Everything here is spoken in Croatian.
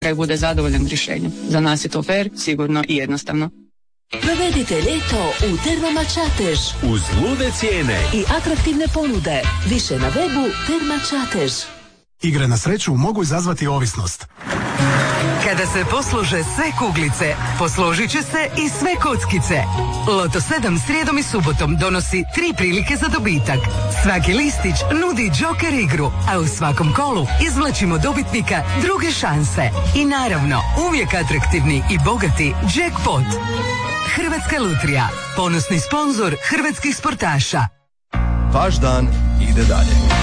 kraj bude zadovoljan rješenjem. Za nas je to fair, sigurno i jednostavno. Provedite ljeto u Termama Čatež. Uz lude cijene i atraktivne ponude. Više na webu Terma Čatež. Igre na sreću mogu izazvati ovisnost. Kada se poslože sve kuglice, posložit će se i sve kockice. Loto 7 srijedom i subotom donosi 3 prilike za dobitak. Svaki listić nudi džoker igru, a u svakom kolu izvlačimo dobitnika druge šanse. I naravno, uvijek atraktivni i bogati jackpot. Hrvatska lutrija, ponosni sponzor hrvatskih sportaša. vaš dan ide dalje.